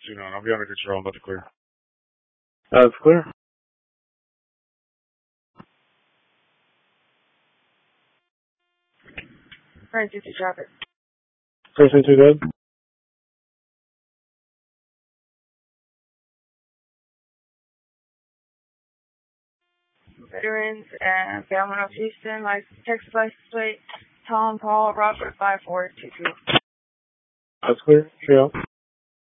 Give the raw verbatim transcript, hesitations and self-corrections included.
two nine. I'll be under control. I'm about to clear. That's clear. Right, two two traffic. Precinct two good. Veterans and Family of Houston, like Texas license plate, Tom Paul Robert five four two two. That's clear. Trio.